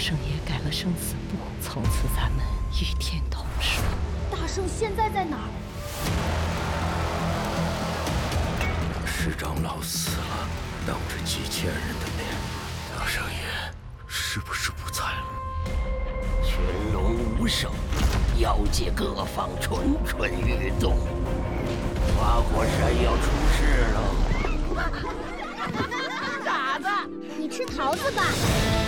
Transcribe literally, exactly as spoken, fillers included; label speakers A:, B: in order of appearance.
A: 圣爷改了生死簿，从此咱们与天同寿。
B: 大圣现在在哪儿？
C: 师长老死了，当着几千人的面，大圣爷是不是不在了？
D: 群龙无首，妖界各方蠢蠢欲动，花果山要出事了。
B: 傻子，你吃桃子吧。